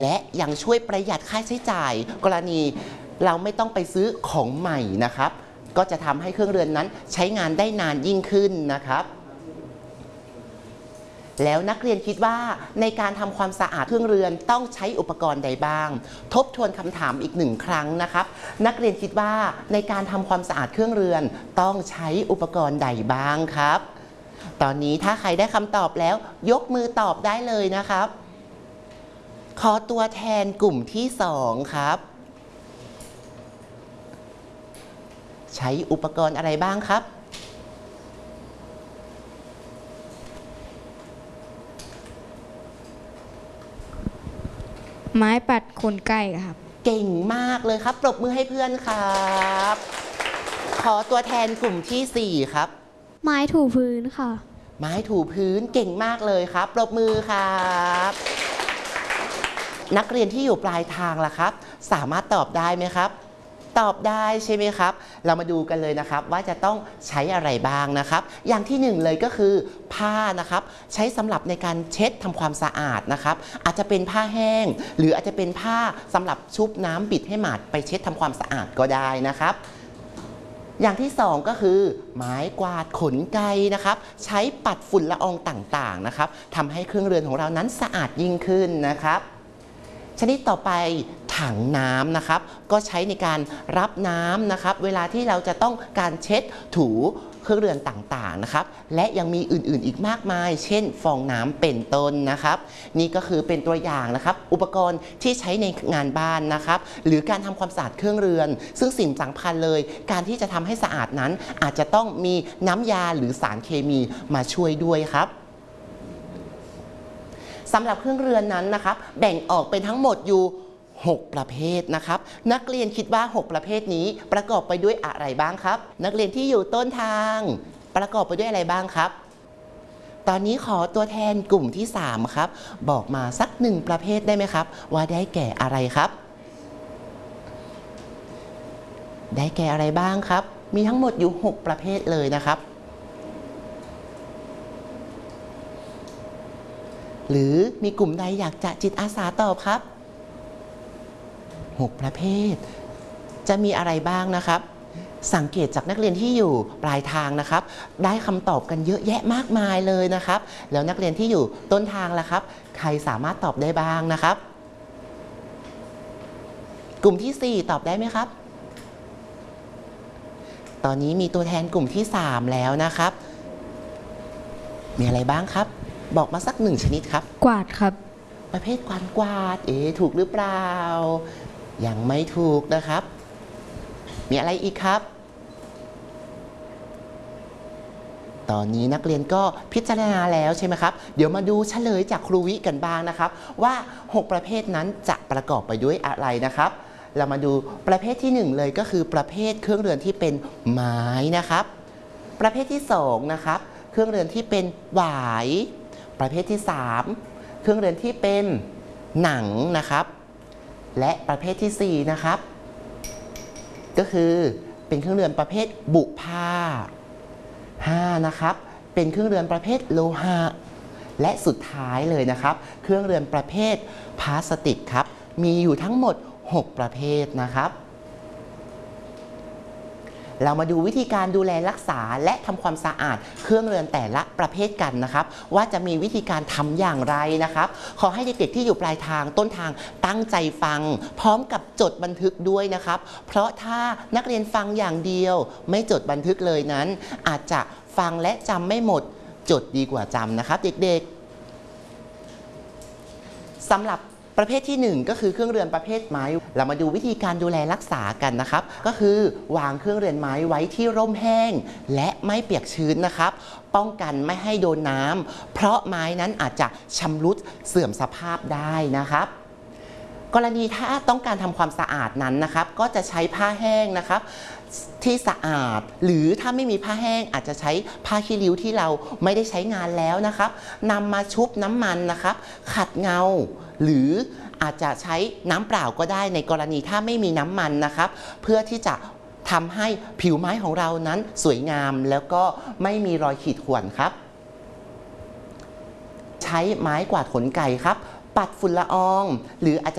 และยังช่วยประหยัดค่าใช้จ่ายกรณีเราไม่ต้องไปซื้อของใหม่นะครับก็จะทำให้เครื่องเรือนนั้นใช้งานได้นานยิ่งขึ้นนะครับแล้วนักเรียนคิดว่าในการทำความสะอาดเครื่องเรือนต้องใช้อุปกรณ์ใดบ้างทบทวนคำถามอีกหนึ่งครั้งนะครับนักเรียนคิดว่าในการทำความสะอาดเครื่องเรือนต้องใช้อุปกรณ์ใดบ้างครับตอนนี้ถ้าใครได้คำตอบแล้วยกมือตอบได้เลยนะครับขอตัวแทนกลุ่มที่2ครับใช้อุปกรณ์อะไรบ้างครับไม้ปัดขนไก่ครับเก่งมากเลยครับปรบมือให้เพื่อนครับขอตัวแทนกลุ่มที่4ครับไม้ถูพื้นค่ะไม้ถูพื้นเก่งมากเลยครับปรบมือครับนักเรียนที่อยู่ปลายทางล่ะครับสามารถตอบได้ไหมครับตอบได้ใช่ไหมครับเรามาดูกันเลยนะครับว่าจะต้องใช้อะไรบ้างนะครับอย่างที่1เลยก็คือผ้านะครับใช้สำหรับในการเช็ดทำความสะอาดนะครับอาจจะเป็นผ้าแห้งหรืออาจจะเป็นผ้าสำหรับชุบน้ำบิดให้หมาดไปเช็ดทำความสะอาดก็ได้นะครับอย่างที่2ก็คือไม้กวาดขนไกนะครับใช้ปัดฝุ่นละอองต่างๆนะครับทำให้เครื่องเรือนของเรานั้นสะอาดยิ่งขึ้นนะครับชนิดต่อไปถังน้ำนะครับก็ใช้ในการรับน้ำนะครับเวลาที่เราจะต้องการเช็ดถูเครื่องเรือนต่างๆนะครับและยังมีอื่นๆอีกมากมายเช่นฟองน้ำเป็นต้นนะครับนี่ก็คือเป็นตัวอย่างนะครับอุปกรณ์ที่ใช้ในงานบ้านนะครับหรือการทำความสะอาดเครื่องเรือนซึ่งสิ่งสำคัญเลยการที่จะทำให้สะอาดนั้นอาจจะต้องมีน้ำยาหรือสารเคมีมาช่วยด้วยครับสำหรับเครื่องเรือนนั้นนะครับแบ่งออกเป็นทั้งหมดอยู่6ประเภทนะครับนักเรียนคิดว่า6ประเภทนี้ประกอบไปด้วยอะไรบ้างครับนักเรียนที่อยู่ต้นทางประกอบไปด้วยอะไรบ้างครับตอนนี้ขอตัวแทนกลุ่มที่3ครับบอกมาสัก1ประเภทได้ไหมครับว่าได้แก่อะไรครับได้แก่อะไรบ้างครับมีทั้งหมดอยู่6ประเภทเลยนะครับหรือมีกลุ่มใดอยากจะจิตอาสาตอบครับ6ประเภทจะมีอะไรบ้างนะครับสังเกตจากนักเรียนที่อยู่ปลายทางนะครับได้คำตอบกันเยอะแยะมากมายเลยนะครับแล้วนักเรียนที่อยู่ต้นทางล่ะครับใครสามารถตอบได้บ้างนะครับกลุ่มที่4ตอบได้ไหมครับตอนนี้มีตัวแทนกลุ่มที่3แล้วนะครับมีอะไรบ้างครับบอกมาสัก1ชนิดครับกวาดครับประเภทกวาดถูกหรือเปล่ายังไม่ถูกนะครับมีอะไรอีกครับตอนนี้นักเรียนก็พิจารณาแล้วใช่ไหมครับเดี๋ยวมาดูเฉลยจากครูวิกันบ้างนะครับว่า6ประเภทนั้นจะประกอบไปด้วยอะไรนะครับเรามาดูประเภทที่1เลยก็คือประเภทเครื่องเรือนที่เป็นไม้นะครับประเภทที่2นะครับเครื่องเรือนที่เป็นหวายประเภทที่3เครื่องเรือนที่เป็นหนังนะครับและประเภทที่4นะครับก็คือเป็นเครื่องเรือนประเภทบุผ้า5นะครับเป็นเครื่องเรือนประเภทโลหะและสุดท้ายเลยนะครับเครื่องเรือนประเภทพลาสติกครับมีอยู่ทั้งหมด6ประเภทนะครับเรามาดูวิธีการดูแลรักษาและทำความสะอาดเครื่องเรือนแต่ละประเภทกันนะครับว่าจะมีวิธีการทำอย่างไรนะครับขอให้เด็กๆที่อยู่ปลายทางต้นทางตั้งใจฟังพร้อมกับจดบันทึกด้วยนะครับเพราะถ้านักเรียนฟังอย่างเดียวไม่จดบันทึกเลยนั้นอาจจะฟังและจำไม่หมดจดดีกว่าจำนะครับเด็กๆสำหรับประเภทที่1ก็คือเครื่องเรือนประเภทไม้เรามาดูวิธีการดูแลรักษากันนะครับก็คือวางเครื่องเรือนไม้ไว้ที่ร่มแห้งและไม่เปียกชื้นนะครับป้องกันไม่ให้โดนน้ำเพราะไม้นั้นอาจจะชำรุดเสื่อมสภาพได้นะครับกรณีถ้าต้องการทำความสะอาดนั้นนะครับก็จะใช้ผ้าแห้งนะครับที่สะอาดหรือถ้าไม่มีผ้าแห้งอาจจะใช้ผ้าขี้ริ้วที่เราไม่ได้ใช้งานแล้วนะครับนำมาชุบน้ำมันนะครับขัดเงาหรืออาจจะใช้น้ำเปล่าก็ได้ในกรณีถ้าไม่มีน้ำมันนะครับเพื่อที่จะทำให้ผิวไม้ของเรานั้นสวยงามแล้วก็ไม่มีรอยขีดข่วนครับใช้ไม้กวาดขนไก่ครับปัดฝุ่นละอองหรืออาจจะ